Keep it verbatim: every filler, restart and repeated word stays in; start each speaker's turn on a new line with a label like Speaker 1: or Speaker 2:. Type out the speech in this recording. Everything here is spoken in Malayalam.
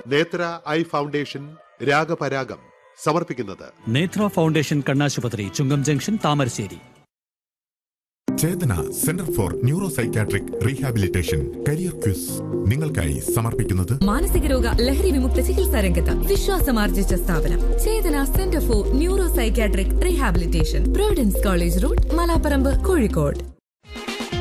Speaker 1: നേത്ര ഐ ഫൗണ്ടേഷൻ രാഗപരാഗം സമർപ്പിക്കുന്നത്
Speaker 2: നേത്ര ഫൗണ്ടേഷൻ കണ്ണാശുപത്രി, ചുങ്കം junction, Thamarassery.
Speaker 3: Chetana centre for neuro psychiatric rehabilitation career quiz നിങ്ങൾക്കായി സമർപ്പിക്കുന്നത്
Speaker 4: മാനസിക രോഗ ലഹരി വിമുക്ത ചികിത്സാ രംഗത്ത് വിശ്വാസമാർജിച്ച സ്ഥാപനം ചേതന centre for neuro psychiatric rehabilitation, Providence college road, Malaparamba, Kozhikode.